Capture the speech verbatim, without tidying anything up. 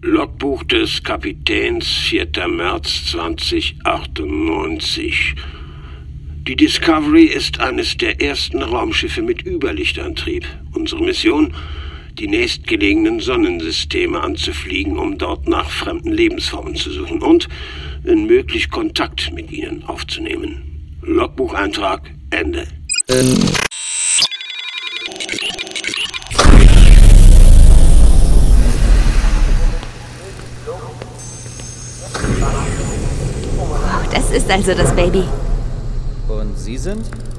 Logbuch des Kapitäns, vierter März zweitausendachtundneunzig. Die Discovery ist eines der ersten Raumschiffe mit Überlichtantrieb. Unsere Mission: die nächstgelegenen Sonnensysteme anzufliegen, um dort nach fremden Lebensformen zu suchen und, wenn möglich, Kontakt mit ihnen aufzunehmen. Logbucheintrag Ende. Das ist also das Baby. Und Sie sind?